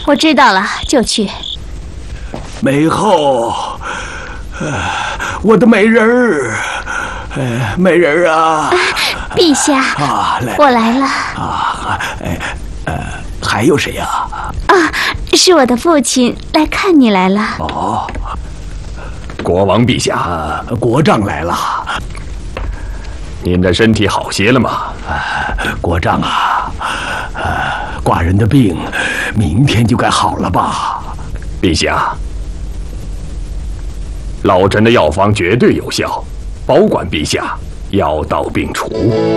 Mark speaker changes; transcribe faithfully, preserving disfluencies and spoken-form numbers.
Speaker 1: 我知道了，就去。
Speaker 2: 美后，呃，我的美人儿，呃，美人儿啊！
Speaker 1: 啊陛下，
Speaker 2: 啊，来，
Speaker 1: 我来了。
Speaker 2: 啊，哎，呃，还有谁呀？
Speaker 1: 啊，是我的父亲来看你来了。
Speaker 2: 哦，
Speaker 3: 国王陛下，
Speaker 2: 啊，国丈来了。
Speaker 3: 您的身体好些了吗？
Speaker 2: 啊，国丈啊，啊，寡人的病明天就该好了吧？
Speaker 3: 陛下，老臣的药方绝对有效，保管陛下药到病除。